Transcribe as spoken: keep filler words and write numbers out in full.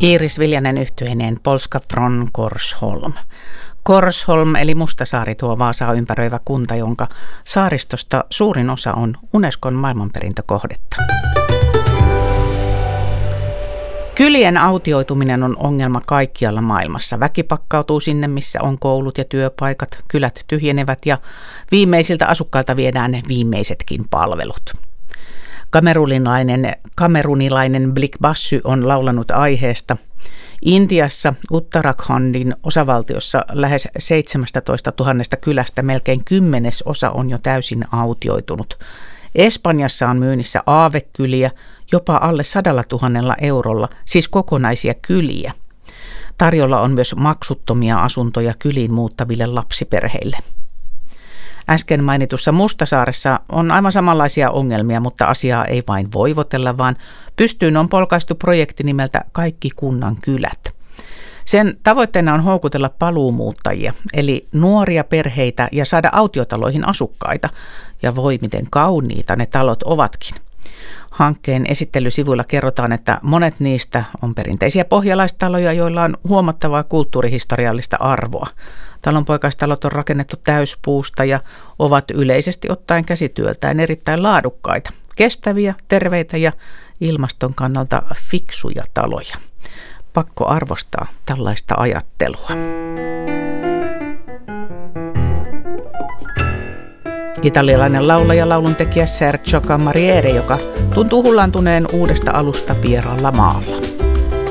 Iiris Viljanen yhtyeineen Polska från Korsholm. Korsholm eli Mustasaari tuo Vaasaa ympäröivä kunta, jonka saaristosta suurin osa on Unescon maailmanperintökohdetta. Kylien autioituminen on ongelma kaikkialla maailmassa. Väki pakkautuu sinne, missä on koulut ja työpaikat, kylät tyhjenevät ja viimeisiltä asukkailta viedään ne viimeisetkin palvelut. Kamerunilainen, kamerunilainen Blik Bassy on laulanut aiheesta. Intiassa Uttarakhandin osavaltiossa lähes seitsemästätoistatuhannesta kylästä melkein kymmenes osa on jo täysin autioitunut. Espanjassa on myynnissä aavekyliä jopa alle sadalla tuhannella eurolla, siis kokonaisia kyliä. Tarjolla on myös maksuttomia asuntoja kyliin muuttaville lapsiperheille. Äsken mainitussa Mustasaaressa on aivan samanlaisia ongelmia, mutta asiaa ei vain voivotella, vaan pystyyn on polkaistu projekti nimeltä Kaikki kunnan kylät. Sen tavoitteena on houkutella paluumuuttajia, eli nuoria perheitä ja saada autiotaloihin asukkaita. Ja voi miten kauniita ne talot ovatkin. Hankkeen esittelysivuilla kerrotaan, että monet niistä on perinteisiä pohjalaistaloja, joilla on huomattavaa kulttuurihistoriallista arvoa. Talonpoikaistalot on rakennettu täyspuusta ja ovat yleisesti ottaen käsityöltään erittäin laadukkaita, kestäviä, terveitä ja ilmaston kannalta fiksuja taloja. Pakko arvostaa tällaista ajattelua. Italialainen laulaja lauluntekijä Sergio Camariere, joka tuntuu hullantuneen uudesta alusta vieraalla maalla.